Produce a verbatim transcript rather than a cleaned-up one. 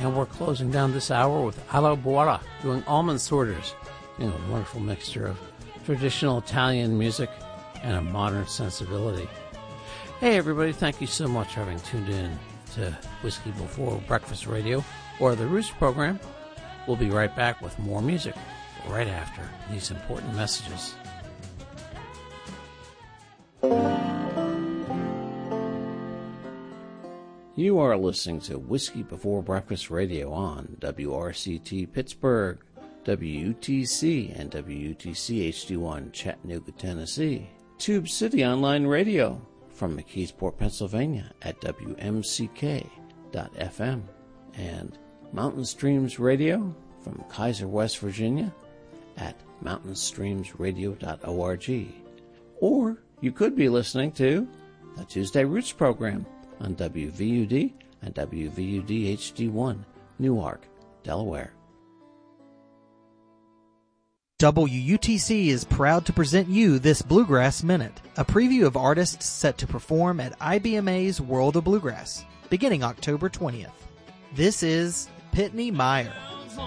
And we're closing down this hour with Allo Buora doing Almond Sorters, you know, a wonderful mixture of traditional Italian music and a modern sensibility. Hey everybody, thank you so much for having tuned in to Whiskey Before Breakfast Radio or the Roots program. We'll be right back with more music right after these important messages. You are listening to Whiskey Before Breakfast Radio on W R C T Pittsburgh, W U T C, and W U T C H D one Chattanooga, Tennessee. Tube City Online Radio from McKeesport, Pennsylvania at W M C K dot F M. And Mountain Streams Radio from Kaiser, West Virginia at mountain streams radio dot org. Or you could be listening to the Tuesday Roots program on W V U D and W V U D H D one, Newark, Delaware. W U T C is proud to present you this Bluegrass Minute, a preview of artists set to perform at I B M A's World of Bluegrass, beginning October twentieth. This is Pitney Meyer.